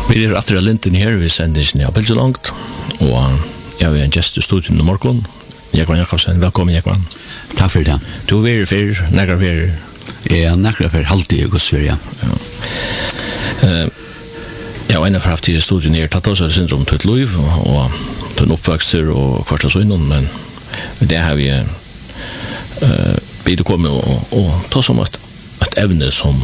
Vi efter Linton här vi sänder ner på så långt och jag är en gäst i studion i morgon. Jekvan Jakobsen, välkommen Jekvan. Tack för det. Du är för några för några för alltid i Sverige. Jag har haft tid i studion här tagit oss av syndrom till ett liv och den uppväxter och kvarta så innan, men det har vi bidra komma och ta som ett ämne som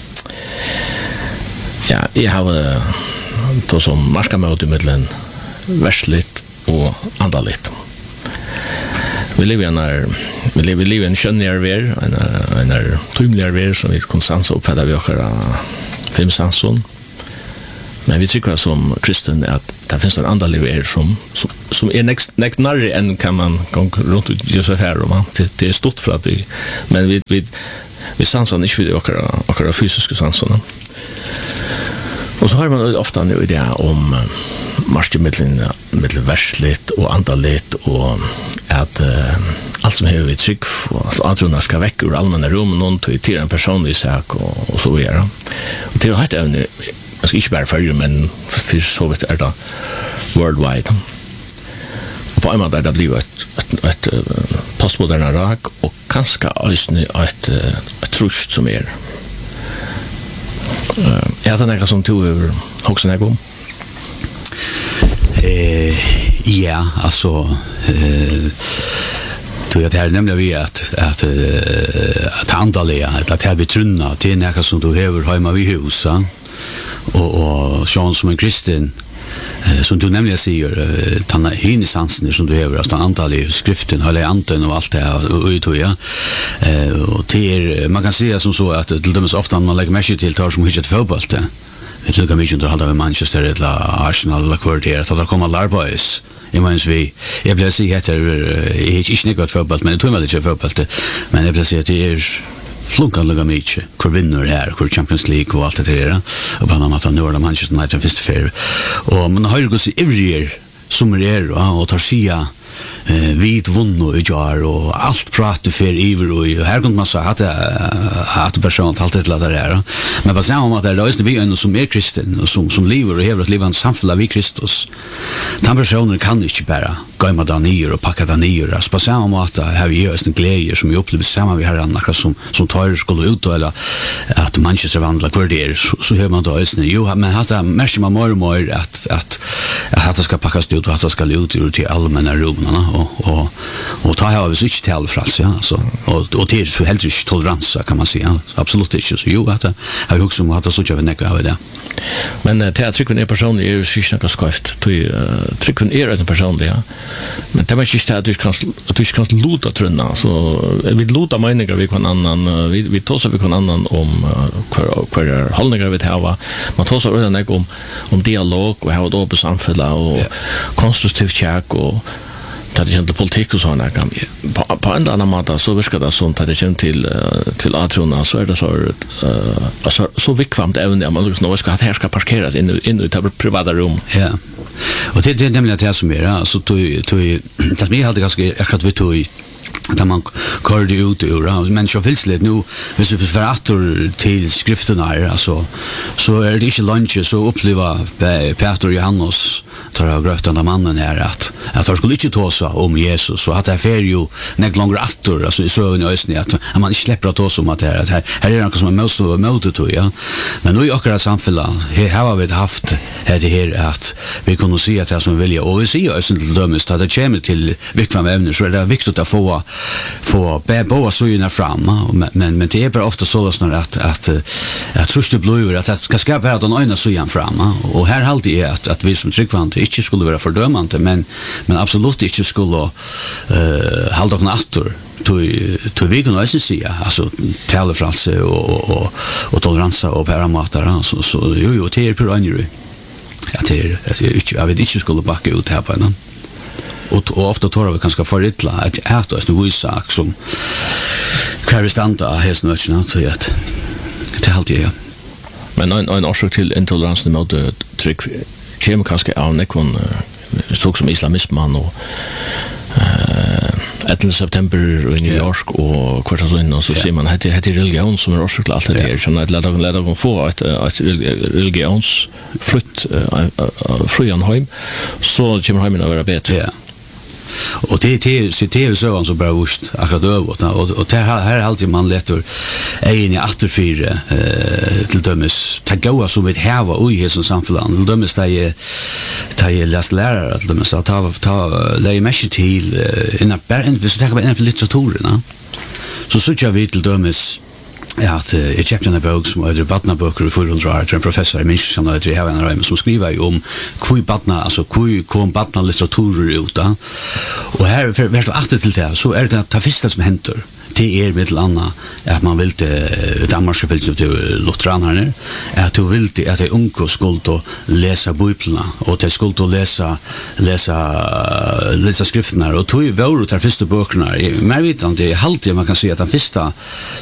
jag har då som marska möte mellan värsligt och andaligt. Vi lever i en skönjare värld, en tydligare värld som vi konstant uppfattar vi också fem sanson. Men vi tycker som kristen att det finns en andlig värld som är näst närmare än kan man gå runt och göra så här. Det är stort för att men vi sansar inte vid åkara fysiska sansorna. Och så har man ofta nu idé om marschen mellan värsligt och andaligt och att allt som har vi tryck och att trona ska väcka ur allmänna rum och någon till en personlig sak och så vidare. Och det har ett ämne, jag ska inte bara följa, men för så vet är det worldwide. Och på en måte är det blivit ett postmoderna rak och kanske ett trust som är. Jag tar några som tog över också när jag kom. Ja, alltså tror jag det här nämligen vi att andaliga att här vi trunna till några som du häver hemma vid huset och Sean som en kristen som du nämligen säger tanna hinsansen som du häver alltså antal i skriften eller anten och allt det här och ja och till man kan säga som så att till dömes ofta man lägger mest till tar som hittat fotboll det vet du kan vi inte hålla med Manchester eller Arsenal eller kvarter att det kommer Larboys. Jag menar jag blir sig heter inte något fotboll men det tror jag inte fotboll men jag blir sig att det är flunkande mycket kvar vinner här kvar Champions League och allt det där och på annat att Norra Manchester United först för och man har ju gått i every year som och tar sia vid vunno i jar och allt pratar för iver och här kan man säga att personligt allt det där är men vad säger om att det är vi en som är kristen och som lever och har ett levande samfälla vid Kristus den personen kan inte bara gå med danier och packa danier så säger om att här vi gör en glädje som vi upplever samma vi har andra som tar skulle ut eller att Manchester vandlar kvar där så hör man då ju men att mest man more att det ska packas ut och att det ska ut till allmänna rummen och ta här vi inte till frals ja så och det är så helt inte tolerans kan man säga absolut inte så ju att jag har också att så jag vet av det men det trycken är personligt är ju sysna skaft trycken är en personlig ja men det var inte att du kan låta trunna så vi låta meningar vi kan annan vi tar vi kan annan om kvar hållningar vi har man tar så redan om dialog och ha då på samfälla och konstruktivt check och det är inte politik och sådana på en annan måte så viskar det sånt att det kommer till atrona så är det så vikvamt även om man liksom ska här ska parkeras in i ett privata rum ja och det är nämligen det som är alltså det vi hade ganska exakt vi tog där man körde ut ur men så vilsligt nu hvis vi författar till skrifterna alltså så är det inte lunch så uppleva Peter och Johannes tar jag grötan av mannen här att han skulle inte tåsa om Jesus så att det är ju nägt långt attor alltså så i ösnen att man inte släpper att tåsa om att här är något som är most of motet ja men nu i akkurat samfälla här har vi haft det här att vi kunde se att det som vilja och vi ser ju till dömes att det kommer till viktiga ämnen så är det viktigt att få båda syna fram men det är bara ofta så att truste blöver att det ska skapa den ena synan fram och här alltid är att vi som tryckvant inte skulle vara fördömande men absolut inte skulle hålla någon attor till vi kan också säga alltså talefrans och tolerans och parametrar så jo det är på andra att det är jag vet inte skulle backa ut här på den och ofta tar vi kanske för illa att äta en sak som kräver standa häst nötchen så att det är alltid ja men en orsak till intolerans mot tryck kommer kanske av nekon såg som islamismen och 11. september i New York och kvart så in och så ser man att det är religion som är orsak till allt det här. Så att lära dem få ett religionsflytt från hem så kommer hemmen att vara bättre. Ja. Och det är så som bara vurst akkurat övrigt och det här är alltid man letar en i 84 till dömes ta goa som vi har och i som samfunn till dömes ta är läs lärare till dömes att ta lägga mest till innan bara en så tänker man för litteraturen så jag vi till dömes att jag köpte en bok som heter Batna-böcker och 400 år till en professor i München som heter Haven som skriver om hur Batna, alltså hur kom Batna-litteraturer ut. Och här, för att till det, så är det första som händer. Det är med annat att man vill Danmarska fältet till lutheranerne att du vill att de unga skulle läsa biblarna och de skulle läsa skrifterna och tog ju vårt de första böckerna mer vetande alltid man kan säga att den första